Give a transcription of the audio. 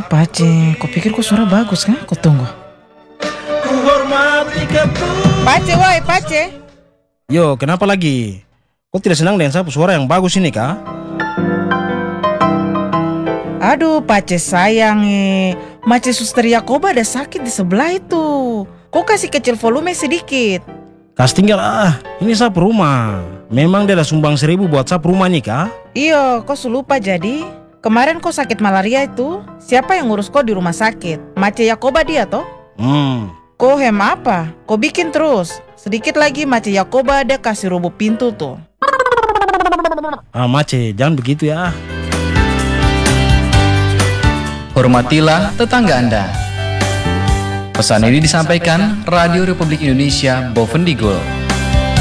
Pace, kau pikir kau suara bagus kan? Kau tunggu. Pace, woi, Pace. Yo, kenapa lagi? Kau tidak senang dengan saya suara yang bagus ini, kah? Aduh, Pace sayang Mace Suster Yakoba ada sakit di sebelah itu. Kau kasih kecil volume sedikit. Kas tinggal ini sapu rumah. Memang dia ada sumbang 1.000 buat sapu rumah nih, kah? Iyo, kau lupa jadi. Kemarin kau sakit malaria itu, siapa yang ngurus kau di rumah sakit? Mace Yakoba dia toh? Kau hem apa? Kau bikin terus. Sedikit lagi Mace Yakoba ada kasih roboh pintu tuh. Mace, jangan begitu ya. Hormatilah tetangga Anda. Pesan ini disampaikan Radio Republik Indonesia Bovendigul.